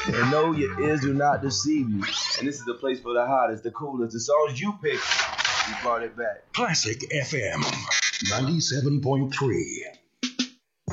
And know your ears do not deceive you. And this is the place for the hottest, the coolest, the songs you pick. We brought it back. Classic FM 97.3.